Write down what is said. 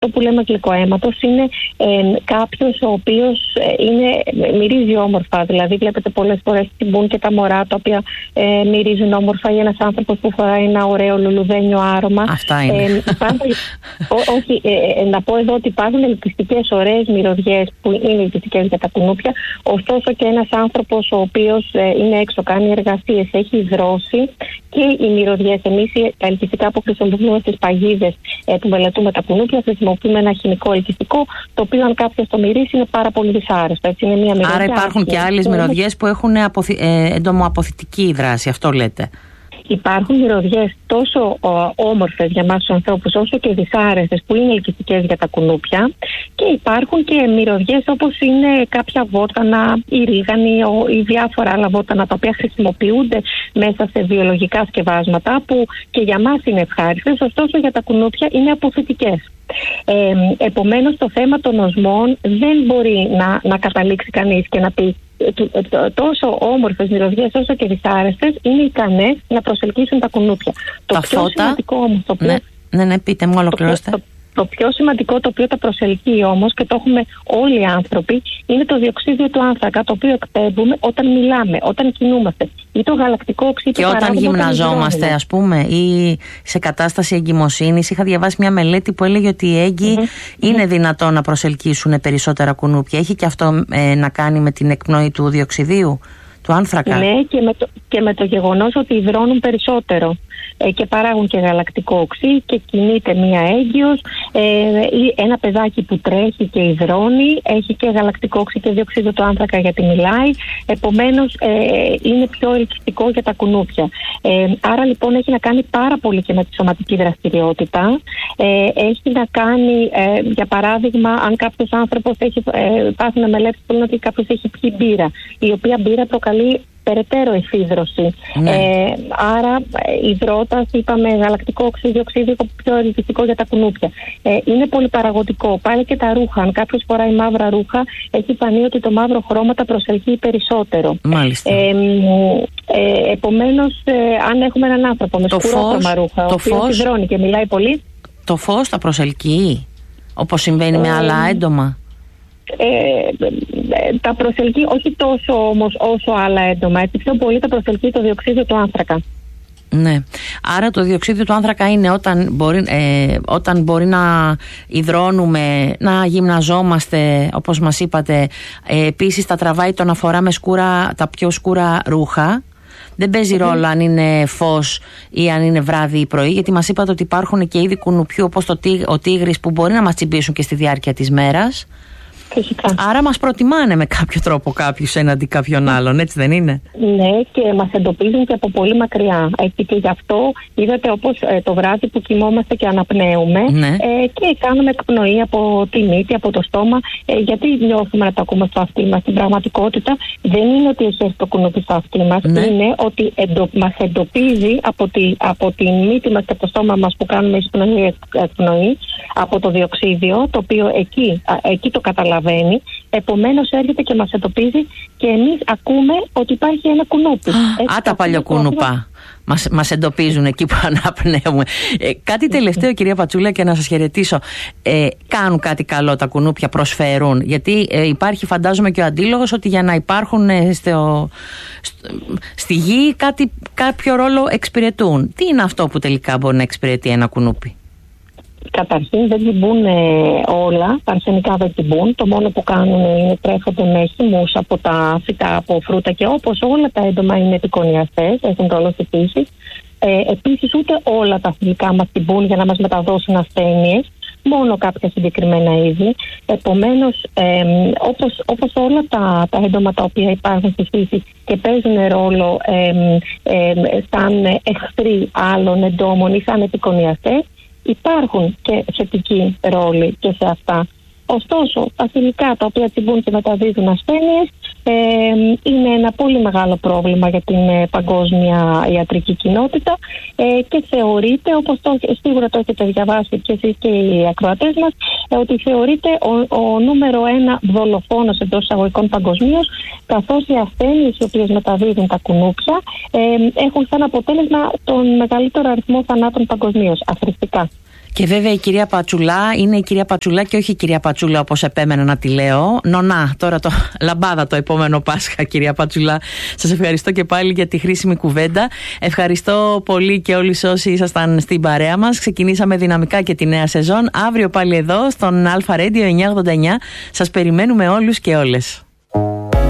Αυτό που λέμε γλυκοαίματος είναι κάποιος ο οποίος μυρίζει όμορφα. Δηλαδή, βλέπετε πολλές φορές τυμπούν και τα μωρά τα οποία μυρίζουν όμορφα, ή ένας άνθρωπος που φοράει ένα ωραίο λουλουδένιο άρωμα. Αυτά είναι. Να πω εδώ ότι υπάρχουν ελκυστικές ωραίες μυρωδιές που είναι ελκυστικές για τα κουνούπια. Ωστόσο, και ένας άνθρωπος ο οποίος είναι έξω, κάνει εργασίες, έχει υδρώσει, και οι μυρωδιές. Εμείς τα ελκυστικά που χρησιμοποιούμε στις παγίδες που μελετούμε τα κουνούπια, χρησιμοποιούμε ένα χημικό ελκυστικό, το οποίο αν κάποιος το μυρίσει είναι πάρα πολύ δυσάρεστο. Έτσι, είναι μια μυρωδιά. Άρα υπάρχουν και άλλες μυρωδιές που έχουν εντομοαποθητική δράση, αυτό λέτε. Υπάρχουν μυρωδιές τόσο όμορφες για εμάς τους ανθρώπους, όσο και δυσάρεστες που είναι ελκυστικές για τα κουνούπια, και υπάρχουν και μυρωδιές όπως είναι κάποια βότανα, η ρίγανη ή διάφορα άλλα βότανα τα οποία χρησιμοποιούνται μέσα σε βιολογικά σκευάσματα, που και για μας είναι ευχάριστες, ωστόσο για τα κουνούπια είναι αποθητικές. Επομένως, το θέμα των οσμών δεν μπορεί να καταλήξει κανείς και να πει τόσο όμορφες μυρωδιές όσο και δυσάρεστες είναι ικανές να προσελκύσουν τα κουνούπια. Τα φώτα. Ναι, πείτε μου, ολοκληρώστε. Το πιο σημαντικό, το οποίο τα προσελκύει όμως, και το έχουμε όλοι οι άνθρωποι, είναι το διοξείδιο του άνθρακα, το οποίο εκπέμπουμε όταν μιλάμε, όταν κινούμαστε, ή το γαλακτικό οξύ και όταν γυμναζόμαστε, ας πούμε, ή σε κατάσταση εγκυμοσύνης. Είχα διαβάσει μια μελέτη που έλεγε ότι οι έγκυοι είναι δυνατόν να προσελκύσουν περισσότερα κουνούπια. Έχει και αυτό να κάνει με την εκπνοή του διοξιδίου του άνθρακα? Ναι, και με το γεγονός ότι υδρώνουν περισσότερο και παράγουν και γαλακτικό οξύ, και κινείται μία έγκυος, ή ένα παιδάκι που τρέχει και υδρώνει έχει και γαλακτικό οξύ και διοξείδιο του άνθρακα γιατί μιλάει. Επομένως είναι πιο ελκυστικό για τα κουνούπια. Άρα λοιπόν έχει να κάνει πάρα πολύ και με τη σωματική δραστηριότητα. Έχει να κάνει, για παράδειγμα, αν κάποιος άνθρωπος υπάρχουν μελέτες που λένε ότι κάποιος έχει πιει μπύρα, η οποία μπύρα προκαλεί περαιτέρω εφίδρωση. Άρα υδρότας, είπαμε, γαλακτικό οξύ, διοξείδιο, πιο ελκυστικό για τα κουνούπια. Είναι πολύ παραγωγικό. Πάλι και τα ρούχα. Αν κάποιος φοράει μαύρα ρούχα, έχει φανεί ότι το μαύρο χρώμα τα προσελκύει περισσότερο. Μάλιστα. Επομένως, αν έχουμε έναν άνθρωπο με σκουρόχρωμα ρούχα, ο οποίος υδρώνει και μιλάει πολύ, το φως τα προσελκύει, όπως συμβαίνει με άλλα έντομα? Τα προσελκύει όχι τόσο όμως όσο άλλα έντομα. Έτσι, πιο πολύ τα προσελκύει το διοξείδιο του άνθρακα. Ναι. Άρα το διοξείδιο του άνθρακα είναι όταν μπορεί να υδρώνουμε, να γυμναζόμαστε, όπως μας είπατε. Επίσης τα τραβάει το να φοράμε τα πιο σκούρα ρούχα. Δεν παίζει ρόλο αν είναι φως ή αν είναι βράδυ ή πρωί, γιατί μας είπατε ότι υπάρχουν και είδη κουνουπιού όπως ο τίγρης που μπορεί να μας τσιμπήσουν και στη διάρκεια της μέρας. Φυσικά. Άρα μας προτιμάνε με κάποιο τρόπο κάποιους έναντι κάποιον άλλον, έτσι δεν είναι? Ναι, και μας εντοπίζουν και από πολύ μακριά. Έτσι, και γι' αυτό είδατε, όπως το βράδυ που κοιμόμαστε και αναπνέουμε, και κάνουμε εκπνοή από τη μύτη, από το στόμα, γιατί νιώθουμε να το ακούμε στο αυτί μας. Στην πραγματικότητα δεν είναι ότι έχει έρθει το κουνούπι στο αυτί μας, είναι ότι μας εντοπίζει από τη μύτη μας και από το στόμα μας που κάνουμε εκπνοή, από το διοξίδιο, το οποίο εκεί το καταλαβαίνει. Επομένως έρχεται και μας εντοπίζει και εμείς ακούμε ότι υπάρχει ένα κουνούπι. Τα παλιοκούνουπα μας εντοπίζουν εκεί που αναπνέουμε. Κάτι τελευταίο, κυρία Πατσούλα, και να σας χαιρετήσω. Κάνουν κάτι καλό τα κουνούπια, προσφέρουν? Γιατί υπάρχει, φαντάζομαι, και ο αντίλογος ότι για να υπάρχουν στη γη κάποιο ρόλο εξυπηρετούν. Τι είναι αυτό που τελικά μπορεί να εξυπηρετεί ένα κουνούπι? Καταρχήν δεν τυμπούν όλα, τα αρσενικά δεν τυμπούν. Το μόνο που κάνουν είναι τρέφονται με χυμούς από τα φυτά, από φρούτα, και όπως όλα τα έντομα είναι επικονιαστές, έχουν ρόλο στη φύση. Επίσης ούτε όλα τα θηλυκά μας τυμπούν για να μας μεταδώσουν ασθένειες, μόνο κάποια συγκεκριμένα είδη. Επομένως, όπως όλα τα έντομα τα οποία υπάρχουν στη φύση και παίζουν ρόλο σαν εχθροί άλλων εντόμων ή σαν επικονιαστές, υπάρχουν και θετικοί ρόλοι και σε αυτά. Ωστόσο, τα θηλυκά τα οποία τυμπούν και μεταδίδουν ασθένειες είναι ένα πολύ μεγάλο πρόβλημα για την παγκόσμια ιατρική κοινότητα, και θεωρείται, όπως σίγουρα το έχετε διαβάσει και εσείς και οι ακροατές μας, ότι θεωρείται ο νούμερο 1 δολοφόνος εντός εισαγωγικών παγκοσμίως, καθώς οι ασθένειες οι οποίες μεταδίδουν τα κουνούπια έχουν σαν αποτέλεσμα τον μεγαλύτερο αριθμό θανάτων παγκοσμίως, αθρηστικά. Και βέβαια η κυρία Πατσουλά είναι η κυρία Πατσουλά και όχι η κυρία Πατσούλα όπως επέμενα να τη λέω. Νονά, τώρα το λαμπάδα το επόμενο Πάσχα, κυρία Πατσουλά. Σας ευχαριστώ και πάλι για τη χρήσιμη κουβέντα. Ευχαριστώ πολύ και όλοι όσοι ήσασταν στην παρέα μας. Ξεκινήσαμε δυναμικά και τη νέα σεζόν. Αύριο πάλι εδώ στον Αλφα Radio 989. Σας περιμένουμε όλους και όλες.